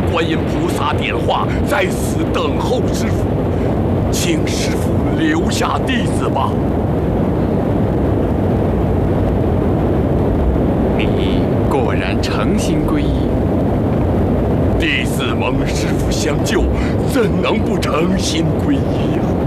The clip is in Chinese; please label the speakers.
Speaker 1: 观音菩萨点化，在此等候师傅，请师傅留下弟子吧。
Speaker 2: 你果然诚心皈依，
Speaker 1: 弟子蒙师傅相救，怎能不诚心皈依呀？